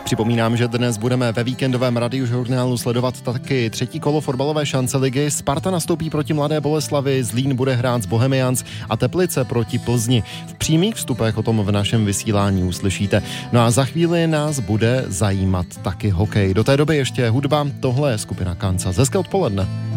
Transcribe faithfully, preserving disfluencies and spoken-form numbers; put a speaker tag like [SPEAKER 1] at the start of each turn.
[SPEAKER 1] Připomínám, že dnes budeme ve víkendovém radiožurnálu sledovat taky třetí kolo fotbalové šance ligy. Sparta nastoupí proti Mladé Boleslavi, Zlín bude hrát s Bohemians a Teplice proti Plzni. V přímých vstupech o tom v našem vysílání uslyšíte. No a za chvíli nás bude zajímat taky hokej. Do té doby ještě hudba, tohle je skupina Kansas. Hezké odpoledne.